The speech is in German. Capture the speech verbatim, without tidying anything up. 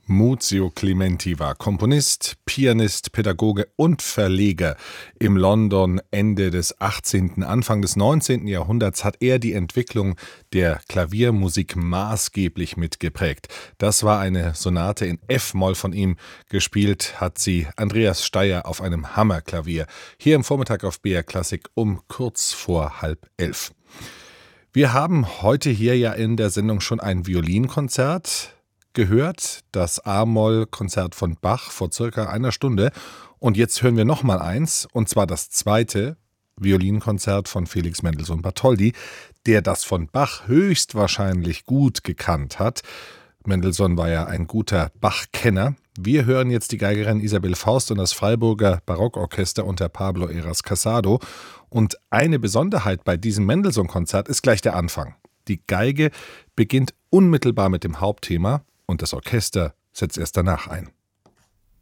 Muzio Clementi war Komponist, Pianist, Pädagoge und Verleger. Im London Ende des achtzehnten, Anfang des neunzehnten Jahrhunderts hat er die Entwicklung der Klaviermusik maßgeblich mitgeprägt. Das war eine Sonate in F-Moll von ihm. Gespielt hat sie Andreas Steier auf einem Hammerklavier. Hier im Vormittag auf B R Klassik um kurz vor halb elf. Wir haben heute hier ja in der Sendung schon ein Violinkonzert gehört, das A-Moll-Konzert von Bach vor circa einer Stunde. Und jetzt hören wir noch mal eins, und zwar das zweite Violinkonzert von Felix Mendelssohn Bartholdy, der das von Bach höchstwahrscheinlich gut gekannt hat. Mendelssohn war ja ein guter Bach-Kenner. Wir hören jetzt die Geigerin Isabel Faust und das Freiburger Barockorchester unter Pablo Heras Casado. Und eine Besonderheit bei diesem Mendelssohn-Konzert ist gleich der Anfang. Die Geige beginnt unmittelbar mit dem Hauptthema und das Orchester setzt erst danach ein.